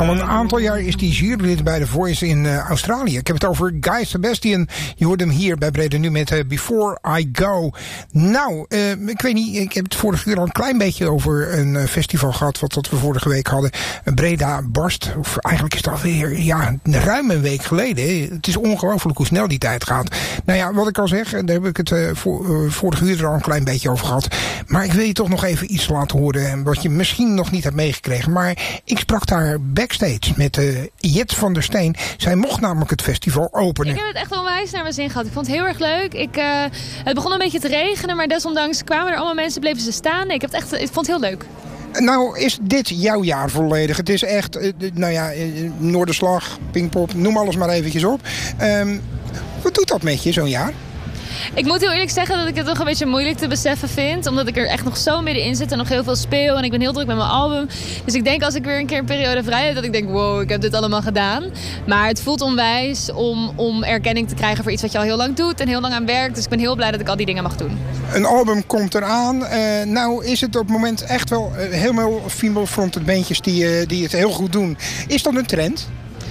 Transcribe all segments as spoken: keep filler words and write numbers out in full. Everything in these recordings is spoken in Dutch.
Al een aantal jaar is die jurylid bij The Voice in uh, Australië. Ik heb het over Guy Sebastian. Je hoort hem hier bij Breda nu met uh, Before I Go. Nou, uh, ik weet niet, ik heb het vorige uur al een klein beetje over een uh, festival gehad wat, wat we vorige week hadden. Breda Barst. Of eigenlijk is het alweer ja, ruim een week geleden. Hè. Het is ongelooflijk hoe snel die tijd gaat. Nou ja, wat ik al zeg, daar heb ik het uh, voor, uh, vorige uur er al een klein beetje over gehad. Maar ik wil je toch nog even iets laten horen wat je misschien nog niet hebt meegekregen. Maar ik sprak daar backstage met uh, Jet van der Steen. Zij mocht namelijk het festival openen. Ik heb het echt onwijs naar mijn zin gehad. Ik vond het heel erg leuk. Ik, uh, het begon een beetje te regenen, maar desondanks kwamen er allemaal mensen, bleven ze staan. Ik, heb het echt, ik vond het heel leuk. Nou, is dit jouw jaar volledig? Het is echt, uh, nou ja, uh, Noorderslag, Pinkpop, noem alles maar eventjes op. Um, wat doet dat met je, zo'n jaar? Ik moet heel eerlijk zeggen dat ik het toch een beetje moeilijk te beseffen vind. Omdat ik er echt nog zo middenin zit en nog heel veel speel. En ik ben heel druk met mijn album. Dus ik denk als ik weer een keer een periode vrij heb, dat ik denk, wow, ik heb dit allemaal gedaan. Maar het voelt onwijs om, om erkenning te krijgen voor iets wat je al heel lang doet en heel lang aan werkt. Dus ik ben heel blij dat ik al die dingen mag doen. Een album komt eraan. Uh, nou is het op het moment echt wel uh, helemaal female-fronted bandjes die, uh, die het heel goed doen. Is dat een trend?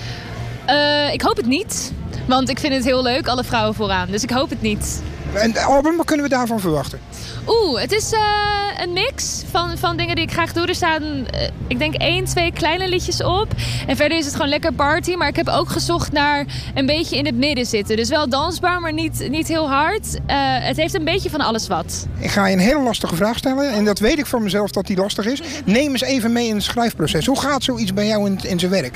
Uh, ik hoop het niet. Want ik vind het heel leuk, alle vrouwen vooraan. Dus ik hoop het niet. En het album, wat kunnen we daarvan verwachten? Oeh, het is uh, een mix van, van dingen die ik graag doe. Er staan, uh, ik denk, één, twee kleine liedjes op. En verder is het gewoon lekker party. Maar ik heb ook gezocht naar een beetje in het midden zitten. Dus wel dansbaar, maar niet, niet heel hard. Uh, het heeft een beetje van alles wat. Ik ga je een hele lastige vraag stellen. En dat weet ik van mezelf dat die lastig is. Neem eens even mee in het schrijfproces. Hoe gaat zoiets bij jou in, in zijn werk?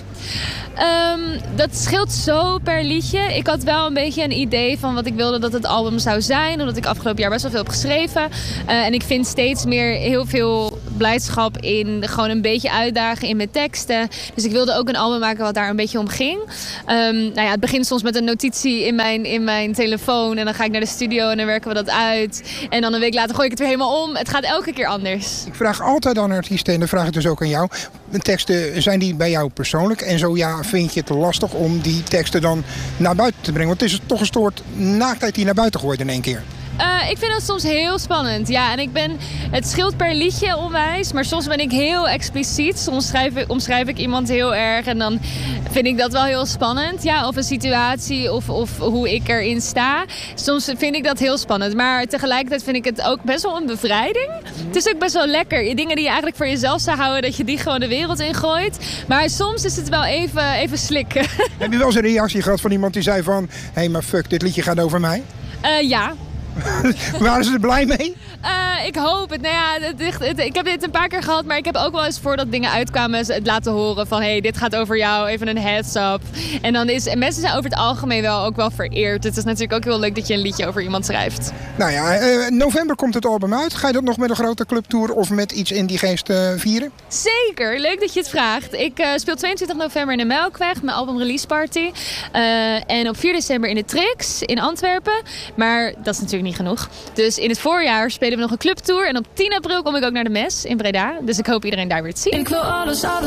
Um, dat scheelt zo per liedje. Ik had wel een beetje een idee van wat ik wilde dat het album zou zijn. Omdat ik afgelopen jaar best wel veel heb geschreven. Uh, en ik vind steeds meer heel veel blijdschap in gewoon een beetje uitdagen in mijn teksten. Dus ik wilde ook een album maken wat daar een beetje om ging. Um, nou ja, het begint soms met een notitie in mijn, in mijn telefoon. En dan ga ik naar de studio en dan werken we dat uit. En dan een week later gooi ik het weer helemaal om. Het gaat elke keer anders. Ik vraag altijd aan artiesten, en dan vraag ik dus ook aan jou. De teksten, zijn die bij jou persoonlijk? En zo ja, vind je het lastig om die teksten dan naar buiten te brengen? Want het is toch een soort naaktheid die naar buiten gooit in één keer. Uh, ik vind dat soms heel spannend. Ja, en ik ben, het scheelt per liedje onwijs, maar soms ben ik heel expliciet. Soms schrijf ik, omschrijf ik iemand heel erg en dan vind ik dat wel heel spannend. Ja, of een situatie of, of hoe ik erin sta. Soms vind ik dat heel spannend, maar tegelijkertijd vind ik het ook best wel een bevrijding. Het is ook best wel lekker. Dingen die je eigenlijk voor jezelf zou houden, dat je die gewoon de wereld ingooit. Maar soms is het wel even, even slikken. Heb je wel eens een reactie gehad van iemand die zei van, hé, hey, maar fuck, dit liedje gaat over mij? Uh, ja. Waren ze er blij mee? Uh, ik hoop het. Nou ja, het, het, het, ik heb dit een paar keer gehad, maar ik heb ook wel eens voordat dingen uitkwamen het laten horen van, hé, hey, dit gaat over jou, even een heads up. En dan is, en mensen zijn over het algemeen wel ook wel vereerd. Het is natuurlijk ook heel leuk dat je een liedje over iemand schrijft. Nou ja, uh, november komt het album uit. Ga je dat nog met een grote clubtour of met iets in die geest uh, vieren? Zeker, leuk dat je het vraagt. Ik uh, speel tweeëntwintig november in de Melkweg, mijn album release party. Uh, en op vier december in de Trix in Antwerpen. Maar dat is natuurlijk niet genoeg. Dus in het voorjaar spelen we nog een clubtour. En op tien april kom ik ook naar de Mes in Breda. Dus ik hoop iedereen daar weer te zien. Ik wil alles, alles.